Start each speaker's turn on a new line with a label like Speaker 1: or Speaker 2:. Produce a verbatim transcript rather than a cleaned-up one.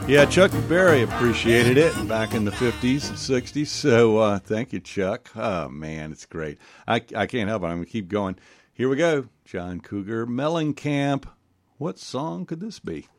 Speaker 1: Yeah, Chuck Berry appreciated it back in the fifties and sixties. So uh, thank you, Chuck. Oh, man, it's great. I, I can't help it. I'm going to keep going. Here we go. John Cougar Mellencamp. What song could this be?